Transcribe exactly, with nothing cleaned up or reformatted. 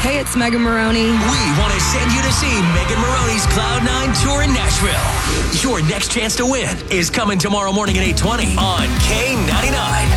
Hey, it's Megan Maroney. We want to send you to see Megan Maroney's Cloud nine tour in Nashville. Your next chance to win is coming tomorrow morning at eight twenty on K ninety-nine.